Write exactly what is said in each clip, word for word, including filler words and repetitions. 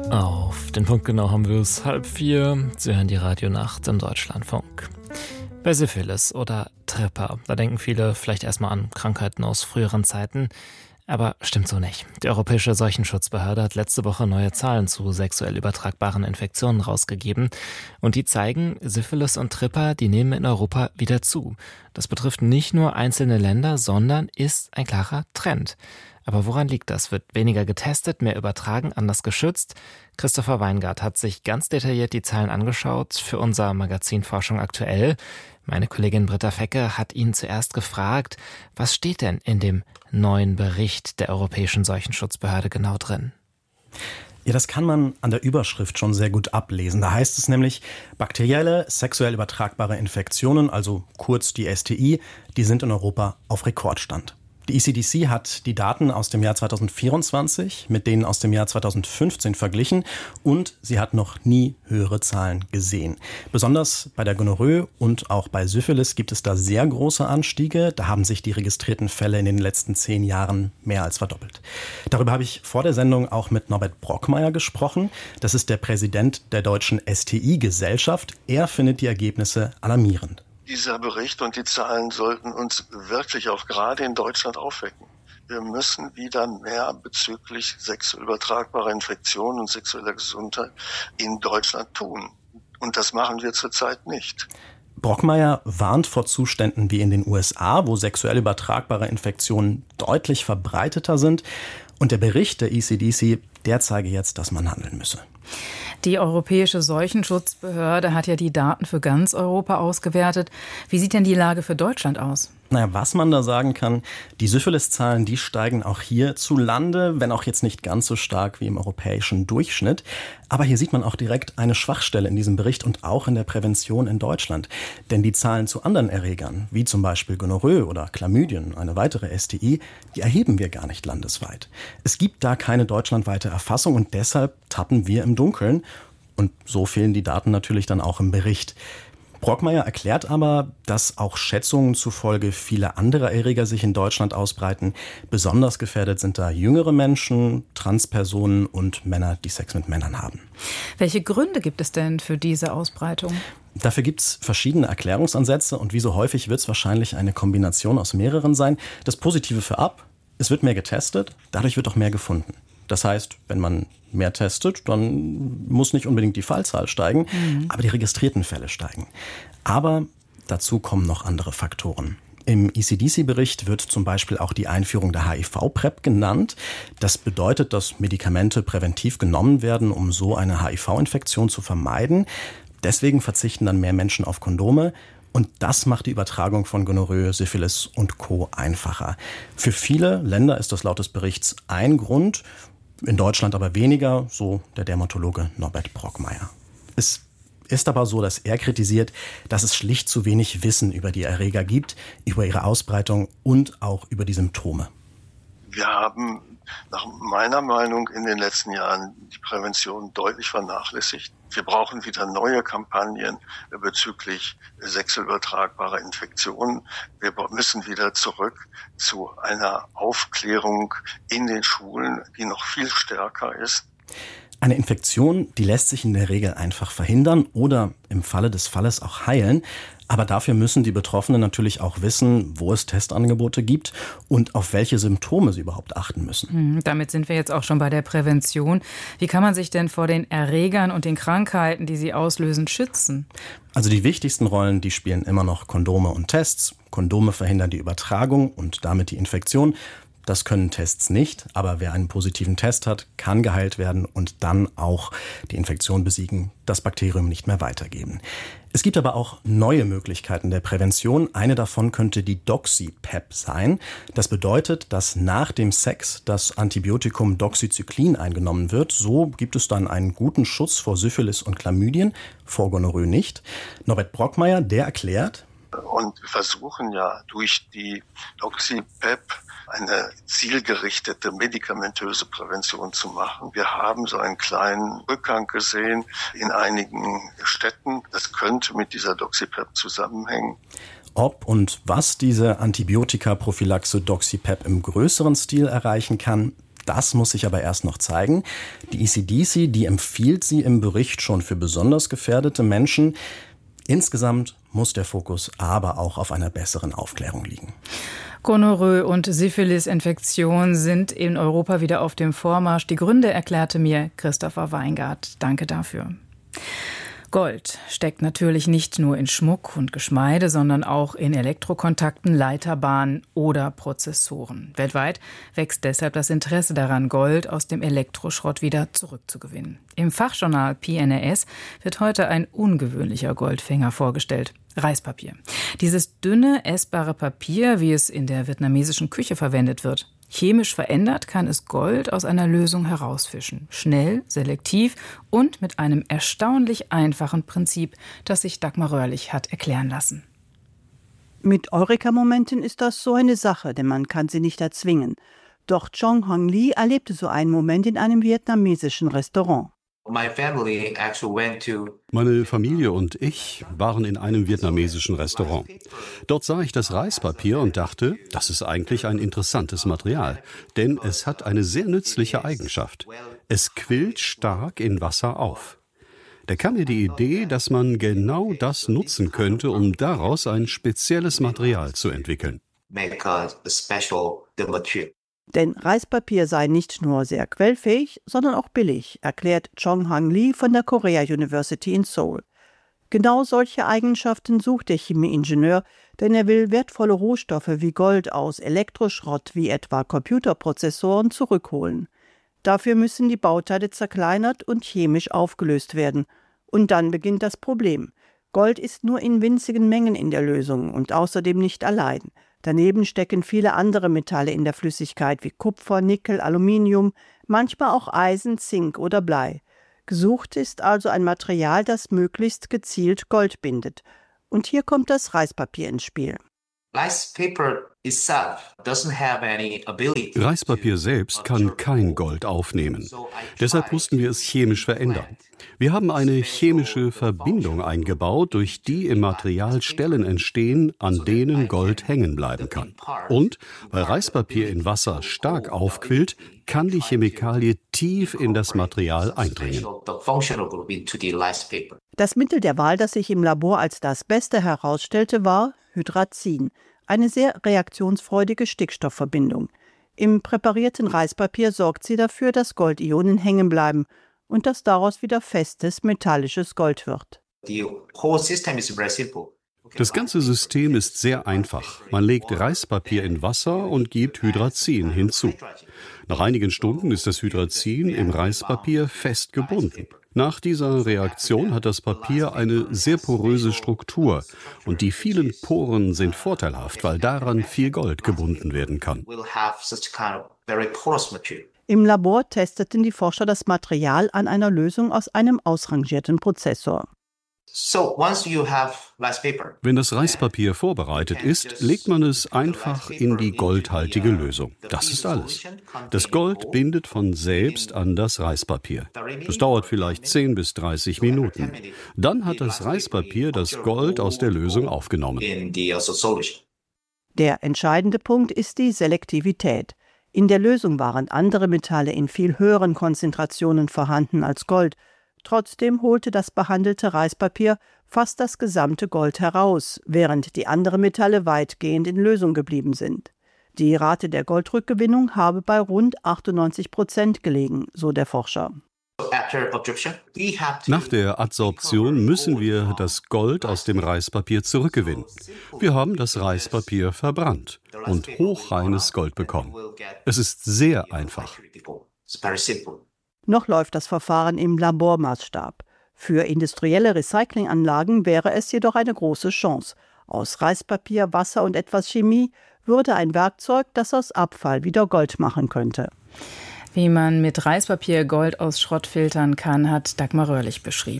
Auf den Punkt genau haben wir es halb vier. Sie hören die Radionacht im Deutschlandfunk. Bei Syphilis oder Tripper, da denken viele vielleicht erstmal an Krankheiten aus früheren Zeiten. Aber stimmt so nicht. Die Europäische Seuchenschutzbehörde hat letzte Woche neue Zahlen zu sexuell übertragbaren Infektionen rausgegeben. Und die zeigen, Syphilis und Tripper, die nehmen in Europa wieder zu. Das betrifft nicht nur einzelne Länder, sondern ist ein klarer Trend. Aber woran liegt das? Wird weniger getestet, mehr übertragen, anders geschützt? Christopher Weingart hat sich ganz detailliert die Zahlen angeschaut für unser Magazin Forschung aktuell. Meine Kollegin Britta Fecke hat ihn zuerst gefragt, was steht denn in dem neuen Bericht der Europäischen Seuchenschutzbehörde genau drin? Ja, das kann man an der Überschrift schon sehr gut ablesen. Da heißt es nämlich, bakterielle, sexuell übertragbare Infektionen, also kurz die S T I, die sind in Europa auf Rekordstand. Die E C D C hat die Daten aus dem Jahr zweitausendvierundzwanzig mit denen aus dem Jahr zweitausendfünfzehn verglichen und sie hat noch nie höhere Zahlen gesehen. Besonders bei der Gonorrhoe und auch bei Syphilis gibt es da sehr große Anstiege. Da haben sich die registrierten Fälle in den letzten zehn Jahren mehr als verdoppelt. Darüber habe ich vor der Sendung auch mit Norbert Brockmeier gesprochen. Das ist der Präsident der Deutschen S T I-Gesellschaft. Er findet die Ergebnisse alarmierend. Dieser Bericht und die Zahlen sollten uns wirklich auch gerade in Deutschland aufwecken. Wir müssen wieder mehr bezüglich sexuell übertragbarer Infektionen und sexueller Gesundheit in Deutschland tun. Und das machen wir zurzeit nicht. Brockmeier warnt vor Zuständen wie in den U S A, wo sexuell übertragbare Infektionen deutlich verbreiteter sind. Und der Bericht der E C D C, der zeige jetzt, dass man handeln müsse. Die Europäische Seuchenschutzbehörde hat ja die Daten für ganz Europa ausgewertet. Wie sieht denn die Lage für Deutschland aus? Naja, was man da sagen kann, die Syphilis-Zahlen, die steigen auch hier zu Lande, wenn auch jetzt nicht ganz so stark wie im europäischen Durchschnitt. Aber hier sieht man auch direkt eine Schwachstelle in diesem Bericht und auch in der Prävention in Deutschland. Denn die Zahlen zu anderen Erregern, wie zum Beispiel Gonorrhoe oder Chlamydien, eine weitere S T I, die erheben wir gar nicht landesweit. Es gibt da keine deutschlandweite Erfassung und deshalb tappen wir im Dunkeln. Und so fehlen die Daten natürlich dann auch im Bericht. Brockmeier erklärt aber, dass auch Schätzungen zufolge viele andere Erreger sich in Deutschland ausbreiten. Besonders gefährdet sind da jüngere Menschen, Transpersonen und Männer, die Sex mit Männern haben. Welche Gründe gibt es denn für diese Ausbreitung? Dafür gibt es verschiedene Erklärungsansätze und wie so häufig wird es wahrscheinlich eine Kombination aus mehreren sein. Das Positive für ab, es wird mehr getestet, dadurch wird auch mehr gefunden. Das heißt, wenn man mehr testet, dann muss nicht unbedingt die Fallzahl steigen, mhm. aber die registrierten Fälle steigen. Aber dazu kommen noch andere Faktoren. Im E C D C-Bericht wird zum Beispiel auch die Einführung der H I V-PrEP genannt. Das bedeutet, dass Medikamente präventiv genommen werden, um so eine H I V-Infektion zu vermeiden. Deswegen verzichten dann mehr Menschen auf Kondome. Und das macht die Übertragung von Gonorrhoe, Syphilis und Co. einfacher. Für viele Länder ist das laut des Berichts ein Grund, in Deutschland aber weniger, so der Dermatologe Norbert Brockmeier. Es ist aber so, dass er kritisiert, dass es schlicht zu wenig Wissen über die Erreger gibt, über ihre Ausbreitung und auch über die Symptome. Wir haben nach meiner Meinung in den letzten Jahren die Prävention deutlich vernachlässigt. Wir brauchen wieder neue Kampagnen bezüglich sexuell übertragbarer Infektionen. Wir müssen wieder zurück zu einer Aufklärung in den Schulen, die noch viel stärker ist. Eine Infektion, die lässt sich in der Regel einfach verhindern oder im Falle des Falles auch heilen. Aber dafür müssen die Betroffenen natürlich auch wissen, wo es Testangebote gibt und auf welche Symptome sie überhaupt achten müssen. Hm, damit sind wir jetzt auch schon bei der Prävention. Wie kann man sich denn vor den Erregern und den Krankheiten, die sie auslösen, schützen? Also die wichtigsten Rollen, die spielen immer noch Kondome und Tests. Kondome verhindern die Übertragung und damit die Infektion. Das können Tests nicht, aber wer einen positiven Test hat, kann geheilt werden und dann auch die Infektion besiegen, das Bakterium nicht mehr weitergeben. Es gibt aber auch neue Möglichkeiten der Prävention. Eine davon könnte die Doxy-PrEP sein. Das bedeutet, dass nach dem Sex das Antibiotikum Doxycyclin eingenommen wird. So gibt es dann einen guten Schutz vor Syphilis und Chlamydien, vor Gonorrhoe nicht. Norbert Brockmeier, der erklärt: Und wir versuchen ja durch die Doxy-PrEP eine zielgerichtete medikamentöse Prävention zu machen. Wir haben so einen kleinen Rückgang gesehen in einigen Städten. Das könnte mit dieser Doxy-PrEP zusammenhängen. Ob und was diese Antibiotika-Prophylaxe Doxy-PrEP im größeren Stil erreichen kann, Das muss sich aber erst noch zeigen. Die E C D C, die empfiehlt sie im Bericht schon für besonders gefährdete Menschen. Insgesamt muss der Fokus aber auch auf einer besseren Aufklärung liegen. Gonorrhoe und Syphilis-Infektion sind in Europa wieder auf dem Vormarsch. Die Gründe erklärte mir Christopher Weingart. Danke dafür. Gold steckt natürlich nicht nur in Schmuck und Geschmeide, sondern auch in Elektrokontakten, Leiterbahnen oder Prozessoren. Weltweit wächst deshalb das Interesse daran, Gold aus dem Elektroschrott wieder zurückzugewinnen. Im Fachjournal P N A S wird heute ein ungewöhnlicher Goldfänger vorgestellt. Reispapier. Dieses dünne, essbare Papier, wie es in der vietnamesischen Küche verwendet wird. Chemisch verändert kann es Gold aus einer Lösung herausfischen. Schnell, selektiv und mit einem erstaunlich einfachen Prinzip, das sich Dagmar Röhrlich hat erklären lassen. Mit Eureka-Momenten ist das so eine Sache, denn man kann sie nicht erzwingen. Doch Chong Hong Lee erlebte so einen Moment in einem vietnamesischen Restaurant. Meine Familie und ich waren in einem vietnamesischen Restaurant. Dort sah ich das Reispapier und dachte, das ist eigentlich ein interessantes Material, denn es hat eine sehr nützliche Eigenschaft. Es quillt stark in Wasser auf. Da kam mir die Idee, dass man genau das nutzen könnte, um daraus ein spezielles Material zu entwickeln. Denn Reispapier sei nicht nur sehr quellfähig, sondern auch billig, erklärt Chong Hong Lee von der Korea University in Seoul. Genau solche Eigenschaften sucht der Chemieingenieur, denn er will wertvolle Rohstoffe wie Gold aus Elektroschrott wie etwa Computerprozessoren zurückholen. Dafür müssen die Bauteile zerkleinert und chemisch aufgelöst werden. Und dann beginnt das Problem. Gold ist nur in winzigen Mengen in der Lösung und außerdem nicht allein. Daneben stecken viele andere Metalle in der Flüssigkeit wie Kupfer, Nickel, Aluminium, manchmal auch Eisen, Zink oder Blei. Gesucht ist also ein Material, das möglichst gezielt Gold bindet. Und hier kommt das Reispapier ins Spiel. Reispapier selbst kann kein Gold aufnehmen. Deshalb mussten wir es chemisch verändern. Wir haben eine chemische Verbindung eingebaut, durch die im Material Stellen entstehen, an denen Gold hängen bleiben kann. Und weil Reispapier in Wasser stark aufquillt, kann die Chemikalie tief in das Material eindringen. Das Mittel der Wahl, das sich im Labor als das Beste herausstellte, war Hydrazin, eine sehr reaktionsfreudige Stickstoffverbindung. Im präparierten Reispapier sorgt sie dafür, dass Goldionen hängen bleiben und dass daraus wieder festes, metallisches Gold wird. Das ganze System ist sehr einfach. Man legt Reispapier in Wasser und gibt Hydrazin hinzu. Nach einigen Stunden ist das Hydrazin im Reispapier fest gebunden. Nach dieser Reaktion hat das Papier eine sehr poröse Struktur und die vielen Poren sind vorteilhaft, weil daran viel Gold gebunden werden kann. Im Labor testeten die Forscher das Material an einer Lösung aus einem ausrangierten Prozessor. Wenn das Reispapier vorbereitet ist, legt man es einfach in die goldhaltige Lösung. Das ist alles. Das Gold bindet von selbst an das Reispapier. Das dauert vielleicht zehn bis dreißig Minuten. Dann hat das Reispapier das Gold aus der Lösung aufgenommen. Der entscheidende Punkt ist die Selektivität. In der Lösung waren andere Metalle in viel höheren Konzentrationen vorhanden als Gold. Trotzdem holte das behandelte Reispapier fast das gesamte Gold heraus, während die anderen Metalle weitgehend in Lösung geblieben sind. Die Rate der Goldrückgewinnung habe bei rund achtundneunzig Prozent gelegen, so der Forscher. Nach der Adsorption müssen wir das Gold aus dem Reispapier zurückgewinnen. Wir haben das Reispapier verbrannt und hochreines Gold bekommen. Es ist sehr einfach. Noch läuft das Verfahren im Labormaßstab. Für industrielle Recyclinganlagen wäre es jedoch eine große Chance. Aus Reispapier, Wasser und etwas Chemie würde ein Werkzeug, das aus Abfall wieder Gold machen könnte. Wie man mit Reispapier Gold aus Schrott filtern kann, hat Dagmar Röhrlich beschrieben.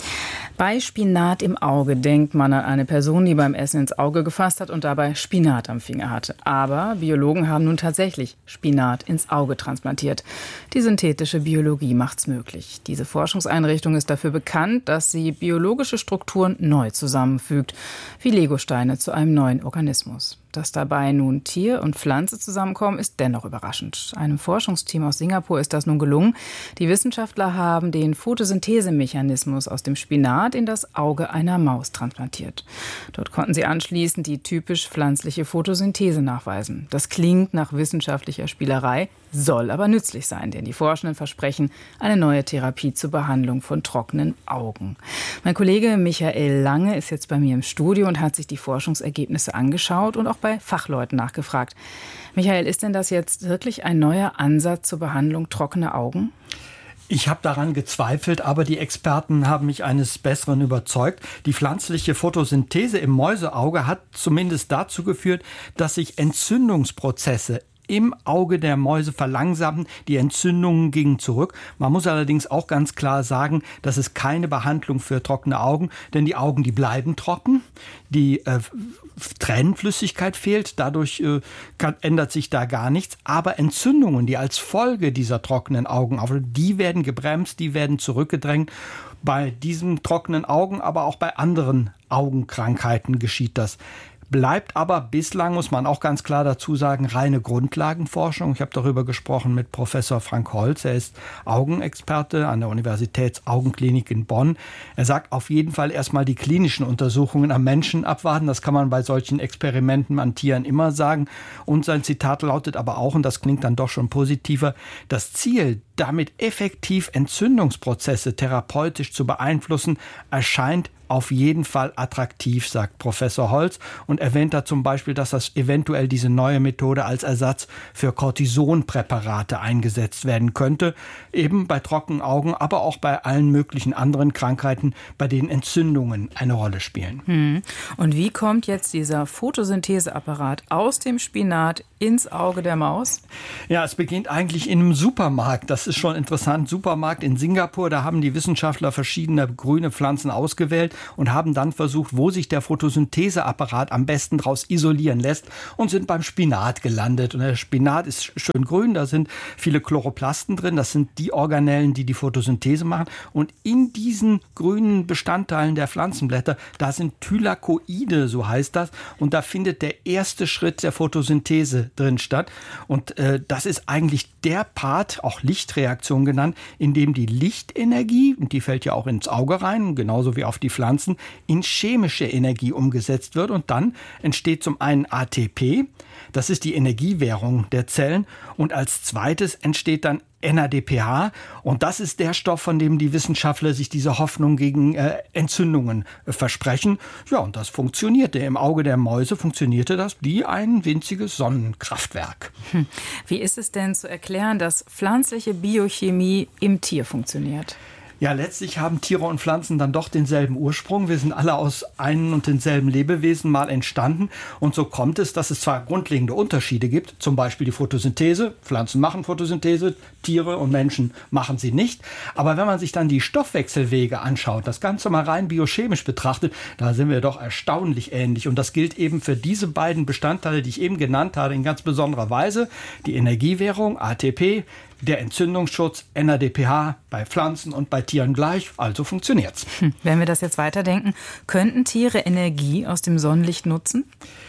Bei Spinat im Auge denkt man an eine Person, die beim Essen ins Auge gefasst hat und dabei Spinat am Finger hatte. Aber Biologen haben nun tatsächlich Spinat ins Auge transplantiert. Die synthetische Biologie macht's möglich. Diese Forschungseinrichtung ist dafür bekannt, dass sie biologische Strukturen neu zusammenfügt, wie Legosteine zu einem neuen Organismus. Dass dabei nun Tier und Pflanze zusammenkommen, ist dennoch überraschend. Einem Forschungsteam aus Singapur ist das nun gelungen. Die Wissenschaftler haben den Photosynthesemechanismus aus dem Spinat in das Auge einer Maus transplantiert. Dort konnten sie anschließend die typisch pflanzliche Photosynthese nachweisen. Das klingt nach wissenschaftlicher Spielerei, soll aber nützlich sein, denn die Forschenden versprechen eine neue Therapie zur Behandlung von trockenen Augen. Mein Kollege Michael Lange ist jetzt bei mir im Studio und hat sich die Forschungsergebnisse angeschaut und auch bei Fachleuten nachgefragt. Michael, ist denn das jetzt wirklich ein neuer Ansatz zur Behandlung trockener Augen? Ich habe daran gezweifelt, aber die Experten haben mich eines Besseren überzeugt. Die pflanzliche Photosynthese im Mäuseauge hat zumindest dazu geführt, dass sich Entzündungsprozesse im Auge der Mäuse verlangsamen. Die Entzündungen gingen zurück. Man muss allerdings auch ganz klar sagen, das ist keine Behandlung für trockene Augen, denn die Augen, die bleiben trocken. Die äh, Tränenflüssigkeit fehlt, dadurch äh, kann, ändert sich da gar nichts. Aber Entzündungen, die als Folge dieser trockenen Augen auftreten, die werden gebremst, die werden zurückgedrängt. Bei diesen trockenen Augen, aber auch bei anderen Augenkrankheiten geschieht das. Bleibt aber bislang, muss man auch ganz klar dazu sagen, reine Grundlagenforschung. Ich habe darüber gesprochen mit Professor Frank Holz. Er ist Augenexperte an der Universitätsaugenklinik in Bonn. Er sagt, auf jeden Fall erstmal die klinischen Untersuchungen am Menschen abwarten. Das kann man bei solchen Experimenten an Tieren immer sagen. Und sein Zitat lautet aber auch, und das klingt dann doch schon positiver, das Ziel, damit effektiv Entzündungsprozesse therapeutisch zu beeinflussen, erscheint auf jeden Fall attraktiv, sagt Professor Holz und erwähnt da zum Beispiel, dass das eventuell diese neue Methode als Ersatz für Cortisonpräparate eingesetzt werden könnte, eben bei trockenen Augen, aber auch bei allen möglichen anderen Krankheiten, bei denen Entzündungen eine Rolle spielen. Hm. Und wie kommt jetzt dieser Photosyntheseapparat aus dem Spinat ins Auge der Maus? Ja, es beginnt eigentlich in einem Supermarkt. Das ist schon interessant. Supermarkt in Singapur, da haben die Wissenschaftler verschiedene grüne Pflanzen ausgewählt und haben dann versucht, wo sich der Photosyntheseapparat am besten daraus isolieren lässt und sind beim Spinat gelandet. Und der Spinat ist schön grün, da sind viele Chloroplasten drin, das sind die Organellen, die die Photosynthese machen. Und in diesen grünen Bestandteilen der Pflanzenblätter, da sind Thylakoide, so heißt das, und da findet der erste Schritt der Photosynthese drin statt. Und äh, das ist eigentlich der Part, auch Lichtreaktion genannt, in dem die Lichtenergie, und die fällt ja auch ins Auge rein, genauso wie auf die Pflanzen, in chemische Energie umgesetzt wird. Und dann entsteht zum einen A T P, das ist die Energiewährung der Zellen. Und als zweites entsteht dann N A D P H. Und das ist der Stoff, von dem die Wissenschaftler sich diese Hoffnung gegen äh, Entzündungen äh, versprechen. Ja, und das funktionierte. Im Auge der Mäuse funktionierte das wie ein winziges Sonnenkraftwerk. Hm. Wie ist es denn zu erklären, dass pflanzliche Biochemie im Tier funktioniert? Ja, letztlich haben Tiere und Pflanzen dann doch denselben Ursprung. Wir sind alle aus einem und denselben Lebewesen mal entstanden. Und so kommt es, dass es zwar grundlegende Unterschiede gibt, zum Beispiel die Photosynthese. Pflanzen machen Photosynthese, Tiere und Menschen machen sie nicht. Aber wenn man sich dann die Stoffwechselwege anschaut, das Ganze mal rein biochemisch betrachtet, da sind wir doch erstaunlich ähnlich. Und das gilt eben für diese beiden Bestandteile, die ich eben genannt habe, in ganz besonderer Weise. Die Energiewährung, A T P, der Entzündungsschutz, N A D P H, bei Pflanzen und bei Tieren gleich, also funktioniert's. Hm. Wenn wir das jetzt weiterdenken, könnten Tiere Energie aus dem Sonnenlicht nutzen?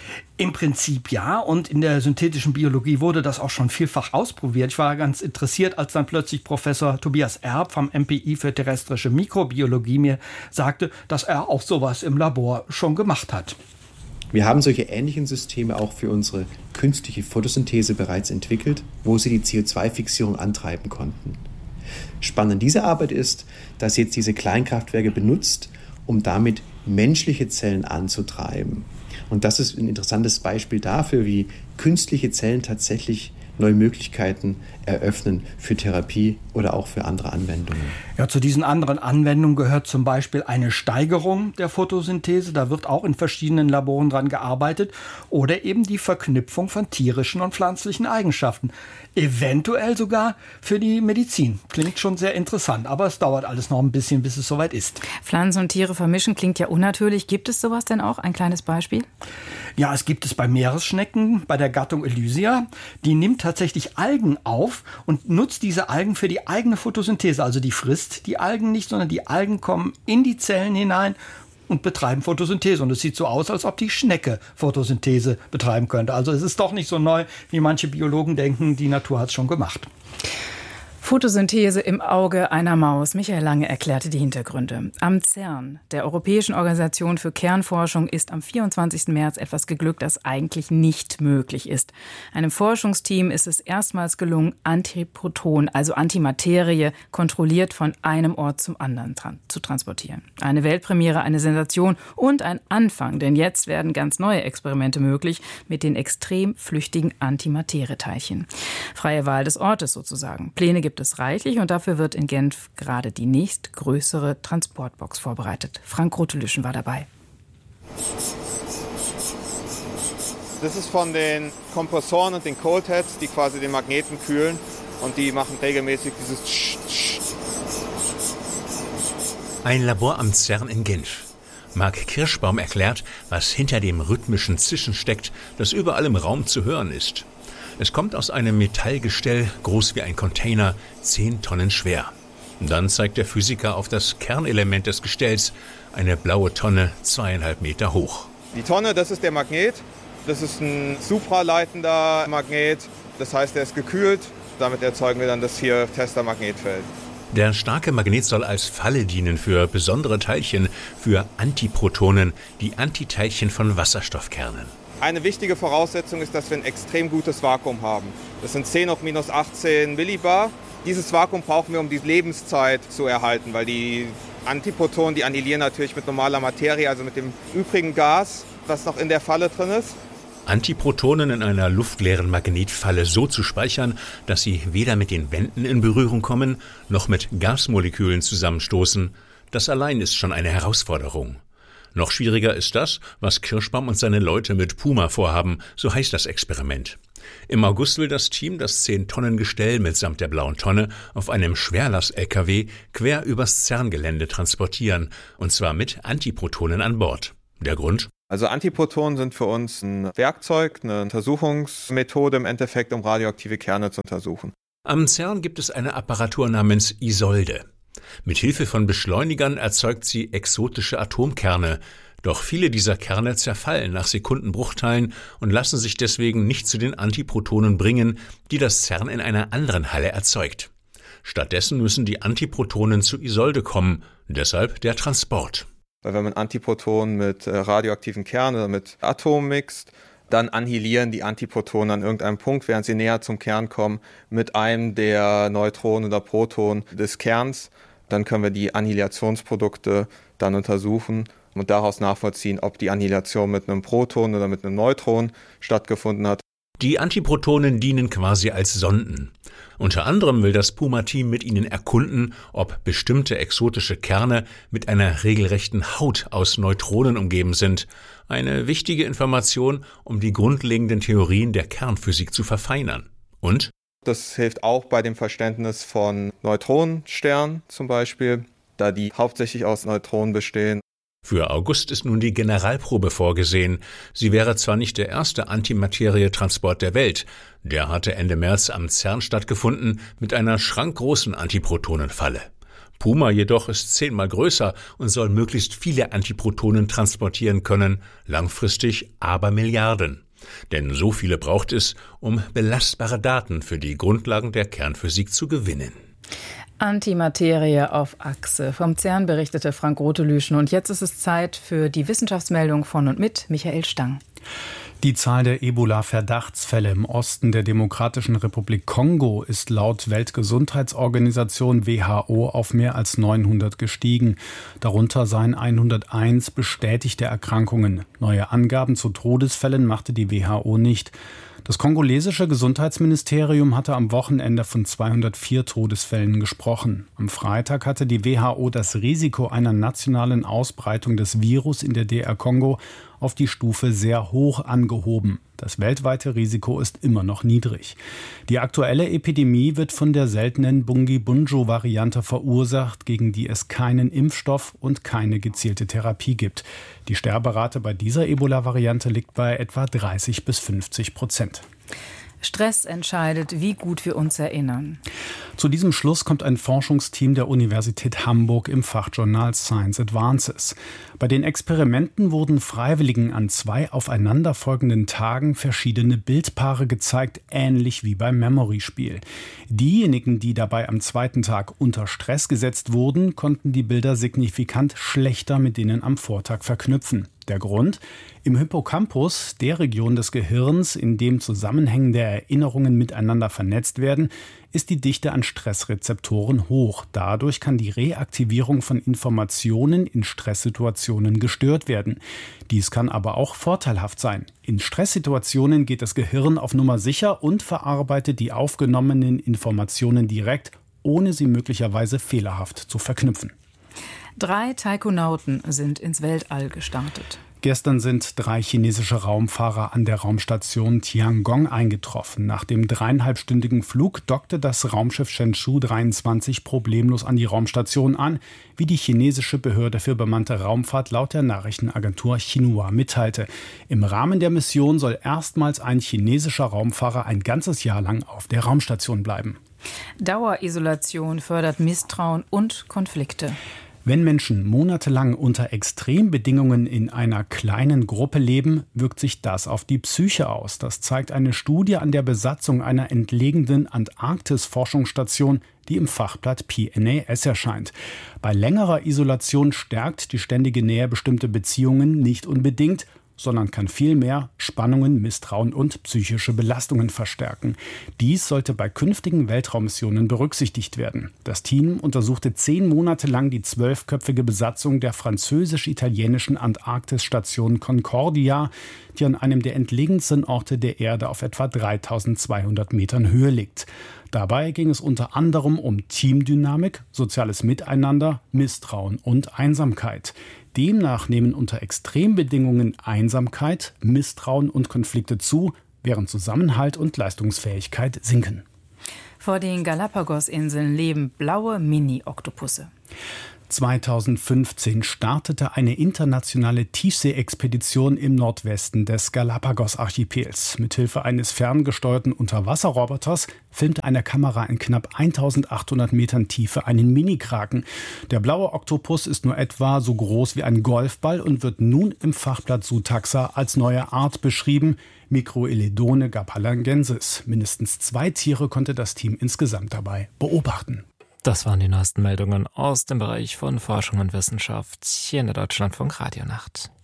Im Prinzip ja, und in der synthetischen Biologie wurde das auch schon vielfach ausprobiert. Ich war ganz interessiert, als dann plötzlich Professor Tobias Erb vom M P I für terrestrische Mikrobiologie mir sagte, dass er auch sowas im Labor schon gemacht hat. Wir haben solche ähnlichen Systeme auch für unsere künstliche Photosynthese bereits entwickelt, wo sie die C O zwei Fixierung antreiben konnten. Spannend an dieser Arbeit ist, dass sie jetzt diese Kleinkraftwerke benutzt, um damit menschliche Zellen anzutreiben. Und das ist ein interessantes Beispiel dafür, wie künstliche Zellen tatsächlich neue Möglichkeiten eröffnen für Therapie oder auch für andere Anwendungen. Ja, zu diesen anderen Anwendungen gehört zum Beispiel eine Steigerung der Photosynthese. Da wird auch in verschiedenen Laboren dran gearbeitet. Oder eben die Verknüpfung von tierischen und pflanzlichen Eigenschaften. Eventuell sogar für die Medizin. Klingt schon sehr interessant, aber es dauert alles noch ein bisschen, bis es soweit ist. Pflanzen und Tiere vermischen klingt ja unnatürlich. Gibt es sowas denn auch? Ein kleines Beispiel? Ja, es gibt es bei Meeresschnecken, bei der Gattung Elysia. Die nimmt tatsächlich Algen auf und nutzt diese Algen für die eigene Photosynthese. Also die frisst die Algen nicht, sondern die Algen kommen in die Zellen hinein und betreiben Photosynthese. Und es sieht so aus, als ob die Schnecke Photosynthese betreiben könnte. Also es ist doch nicht so neu, wie manche Biologen denken. Die Natur hat es schon gemacht. Photosynthese im Auge einer Maus. Michael Lange erklärte die Hintergründe. Am CERN, der Europäischen Organisation für Kernforschung, ist am vierundzwanzigsten März etwas geglückt, das eigentlich nicht möglich ist. Einem Forschungsteam ist es erstmals gelungen, Antiproton, also Antimaterie, kontrolliert von einem Ort zum anderen tran- zu transportieren. Eine Weltpremiere, eine Sensation und ein Anfang, denn jetzt werden ganz neue Experimente möglich mit den extrem flüchtigen Antimaterieteilchen. Freie Wahl des Ortes sozusagen. Pläne gibt es reichlich und dafür wird in Genf gerade die nächstgrößere Transportbox vorbereitet. Frank Rotelüschen war dabei. Das ist von den Kompressoren und den Cold Heads, die quasi den Magneten kühlen und die machen regelmäßig dieses Tsch, Tsch. Ein Labor am CERN in Genf. Marc Kirschbaum erklärt, was hinter dem rhythmischen Zischen steckt, das überall im Raum zu hören ist. Es kommt aus einem Metallgestell, groß wie ein Container, zehn Tonnen schwer. Dann zeigt der Physiker auf das Kernelement des Gestells, eine blaue Tonne, zweieinhalb Meter hoch. Die Tonne, das ist der Magnet. Das ist ein supraleitender Magnet. Das heißt, er ist gekühlt. Damit erzeugen wir dann das hier Tester-Magnetfeld. Der starke Magnet soll als Falle dienen für besondere Teilchen, für Antiprotonen, die Antiteilchen von Wasserstoffkernen. Eine wichtige Voraussetzung ist, dass wir ein extrem gutes Vakuum haben. Das sind zehn hoch minus achtzehn Millibar. Dieses Vakuum brauchen wir, um die Lebenszeit zu erhalten, weil die Antiprotonen, die annihilieren natürlich mit normaler Materie, also mit dem übrigen Gas, was noch in der Falle drin ist. Antiprotonen in einer luftleeren Magnetfalle so zu speichern, dass sie weder mit den Wänden in Berührung kommen, noch mit Gasmolekülen zusammenstoßen, das allein ist schon eine Herausforderung. Noch schwieriger ist das, was Kirschbaum und seine Leute mit Puma vorhaben, so heißt das Experiment. Im August will das Team das zehn-Tonnen-Gestell mitsamt der blauen Tonne auf einem Schwerlass-L K W quer übers CERN-Gelände transportieren, und zwar mit Antiprotonen an Bord. Der Grund? Also Antiprotonen sind für uns ein Werkzeug, eine Untersuchungsmethode im Endeffekt, um radioaktive Kerne zu untersuchen. Am CERN gibt es eine Apparatur namens Isolde. Mit Hilfe von Beschleunigern erzeugt sie exotische Atomkerne. Doch viele dieser Kerne zerfallen nach Sekundenbruchteilen und lassen sich deswegen nicht zu den Antiprotonen bringen, die das CERN in einer anderen Halle erzeugt. Stattdessen müssen die Antiprotonen zu Isolde kommen, deshalb der Transport. Weil wenn man Antiprotonen mit radioaktiven Kernen oder mit Atomen mixt, dann annihilieren die Antiprotonen an irgendeinem Punkt, während sie näher zum Kern kommen, mit einem der Neutronen oder Protonen des Kerns. Dann können wir die Annihilationsprodukte dann untersuchen und daraus nachvollziehen, ob die Annihilation mit einem Proton oder mit einem Neutron stattgefunden hat. Die Antiprotonen dienen quasi als Sonden. Unter anderem will das Puma-Team mit ihnen erkunden, ob bestimmte exotische Kerne mit einer regelrechten Haut aus Neutronen umgeben sind. Eine wichtige Information, um die grundlegenden Theorien der Kernphysik zu verfeinern. Und? Das hilft auch bei dem Verständnis von Neutronensternen zum Beispiel, da die hauptsächlich aus Neutronen bestehen. Für August ist nun die Generalprobe vorgesehen. Sie wäre zwar nicht der erste Antimaterietransport der Welt, der hatte Ende März am CERN stattgefunden mit einer schrankgroßen Antiprotonenfalle. Puma jedoch ist zehnmal größer und soll möglichst viele Antiprotonen transportieren können, langfristig aber Milliarden. Denn so viele braucht es, um belastbare Daten für die Grundlagen der Kernphysik zu gewinnen. Antimaterie auf Achse. Vom CERN berichtete Frank Rotelüschen. Und jetzt ist es Zeit für die Wissenschaftsmeldung von und mit Michael Stang. Die Zahl der Ebola-Verdachtsfälle im Osten der Demokratischen Republik Kongo ist laut Weltgesundheitsorganisation W H O auf mehr als neunhundert gestiegen. Darunter seien hunderteins bestätigte Erkrankungen. Neue Angaben zu Todesfällen machte die W H O nicht. Das kongolesische Gesundheitsministerium hatte am Wochenende von zweihundertvier Todesfällen gesprochen. Am Freitag hatte die W H O das Risiko einer nationalen Ausbreitung des Virus in der D R Kongo auf die Stufe sehr hoch angehoben. Das weltweite Risiko ist immer noch niedrig. Die aktuelle Epidemie wird von der seltenen Bundibugyo-Variante verursacht, gegen die es keinen Impfstoff und keine gezielte Therapie gibt. Die Sterberate bei dieser Ebola-Variante liegt bei etwa dreißig bis fünfzig Prozent. Stress entscheidet, wie gut wir uns erinnern. Zu diesem Schluss kommt ein Forschungsteam der Universität Hamburg im Fachjournal Science Advances. Bei den Experimenten wurden Freiwilligen an zwei aufeinanderfolgenden Tagen verschiedene Bildpaare gezeigt, ähnlich wie beim Memory-Spiel. Diejenigen, die dabei am zweiten Tag unter Stress gesetzt wurden, konnten die Bilder signifikant schlechter mit denen am Vortag verknüpfen. Der Grund? Im Hippocampus, der Region des Gehirns, in dem zusammenhängende Erinnerungen miteinander vernetzt werden, ist die Dichte an Stressrezeptoren hoch. Dadurch kann die Reaktivierung von Informationen in Stresssituationen gestört werden. Dies kann aber auch vorteilhaft sein. In Stresssituationen geht das Gehirn auf Nummer sicher und verarbeitet die aufgenommenen Informationen direkt, ohne sie möglicherweise fehlerhaft zu verknüpfen. Drei Taikonauten sind ins Weltall gestartet. Gestern sind drei chinesische Raumfahrer an der Raumstation Tiangong eingetroffen. Nach dem dreieinhalbstündigen Flug dockte das Raumschiff Shenzhou dreiundzwanzig problemlos an die Raumstation an, wie die chinesische Behörde für bemannte Raumfahrt laut der Nachrichtenagentur Xinhua mitteilte. Im Rahmen der Mission soll erstmals ein chinesischer Raumfahrer ein ganzes Jahr lang auf der Raumstation bleiben. Dauerisolation fördert Misstrauen und Konflikte. Wenn Menschen monatelang unter Extrembedingungen in einer kleinen Gruppe leben, wirkt sich das auf die Psyche aus. Das zeigt eine Studie an der Besatzung einer entlegenen Antarktis-Forschungsstation, die im Fachblatt P N A S erscheint. Bei längerer Isolation stärkt die ständige Nähe bestimmte Beziehungen nicht unbedingt, sondern kann vielmehr Spannungen, Misstrauen und psychische Belastungen verstärken. Dies sollte bei künftigen Weltraummissionen berücksichtigt werden. Das Team untersuchte zehn Monate lang die zwölfköpfige Besatzung der französisch-italienischen Antarktisstation Concordia, die an einem der entlegensten Orte der Erde auf etwa dreitausendzweihundert Metern Höhe liegt. Dabei ging es unter anderem um Teamdynamik, soziales Miteinander, Misstrauen und Einsamkeit. Demnach nehmen unter Extrembedingungen Einsamkeit, Misstrauen und Konflikte zu, während Zusammenhalt und Leistungsfähigkeit sinken. Vor den Galapagos-Inseln leben blaue Mini-Oktopusse. zweitausendfünfzehn startete eine internationale Tiefseeexpedition im Nordwesten des Galapagos-Archipels. Mithilfe eines ferngesteuerten Unterwasserroboters filmte eine Kamera in knapp eintausendachthundert Metern Tiefe einen Mini-Kraken. Der blaue Oktopus ist nur etwa so groß wie ein Golfball und wird nun im Fachblatt Zootaxa als neue Art beschrieben, Microeledone gapalangensis. Mindestens zwei Tiere konnte das Team insgesamt dabei beobachten. Das waren die neuesten Meldungen aus dem Bereich von Forschung und Wissenschaft hier in der Deutschlandfunk Radionacht.